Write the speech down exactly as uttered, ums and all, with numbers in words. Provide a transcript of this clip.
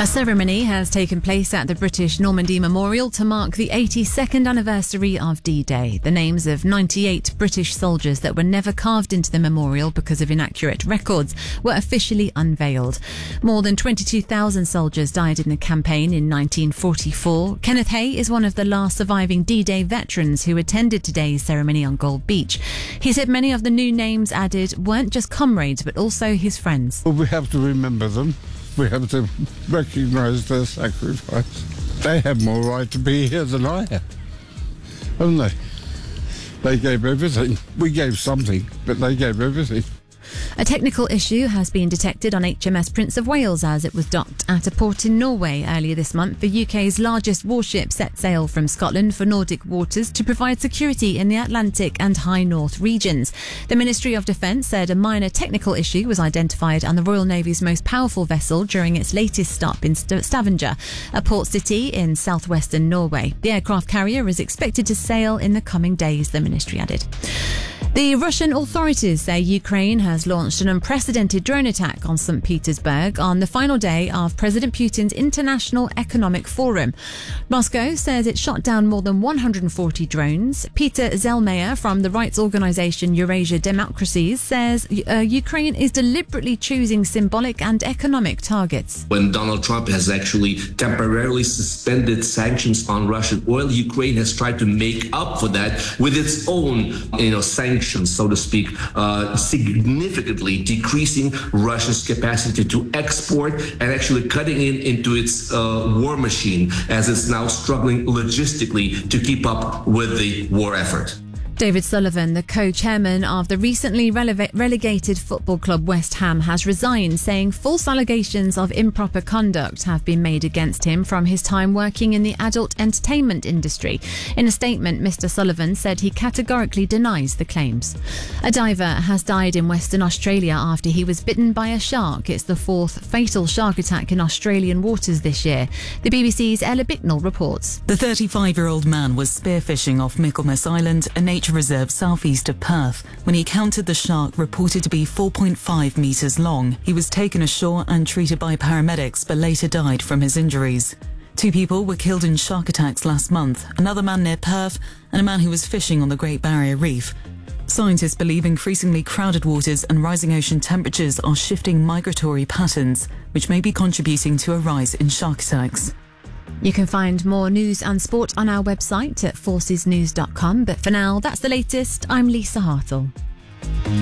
A ceremony has taken place at the British Normandy Memorial to mark the eighty-second anniversary of D-Day. The names of ninety-eight British soldiers that were never carved into the memorial because of inaccurate records were officially unveiled. More than twenty-two thousand soldiers died in the campaign in nineteen forty-four. Kenneth Hay is one of the last surviving D-Day veterans who attended today's ceremony on Gold Beach. He said many of the new names added weren't just comrades but also his friends. Well, we have to remember them. We have to recognise their sacrifice. They have more right to be here than I have, haven't they? They gave everything. We gave something, but they gave everything. A technical issue has been detected on H M S Prince of Wales as it was docked at a port in Norway earlier this month. The U K's largest warship set sail from Scotland for Nordic waters to provide security in the Atlantic and High North regions. The Ministry of Defence said a minor technical issue was identified on the Royal Navy's most powerful vessel during its latest stop in St- Stavanger, a port city in southwestern Norway. The aircraft carrier is expected to sail in the coming days, the ministry added. The Russian authorities say Ukraine has launched an unprecedented drone attack on Saint Petersburg on the final day of President Putin's International Economic Forum. Moscow says it shot down more than one hundred forty drones. Peter Zellmeyer from the rights organisation Eurasia Democracies says uh, Ukraine is deliberately choosing symbolic and economic targets. When Donald Trump has actually temporarily suspended sanctions on Russian oil, Ukraine has tried to make up for that with its own, you know, sanctions, so to speak, uh, significantly decreasing Russia's capacity to export and actually cutting in into its uh, war machine as it's now struggling logistically to keep up with the war effort. David Sullivan, the co-chairman of the recently rele- relegated football club West Ham, has resigned, saying false allegations of improper conduct have been made against him from his time working in the adult entertainment industry. In a statement, Mister Sullivan said he categorically denies the claims. A diver has died in Western Australia after he was bitten by a shark. It's the fourth fatal shark attack in Australian waters this year. The B B C's Ella Bicknell reports. The thirty-five-year-old man was spearfishing off Michaelmas Island, a nature reserve southeast of Perth, when he encountered the shark reported to be four point five metres long. He was taken ashore and treated by paramedics but later died from his injuries. Two people were killed in shark attacks last month, another man near Perth and a man who was fishing on the Great Barrier Reef. Scientists believe increasingly crowded waters and rising ocean temperatures are shifting migratory patterns, which may be contributing to a rise in shark attacks. You can find more news and sport on our website at forces news dot com. But for now, that's the latest. I'm Lisa Hartle.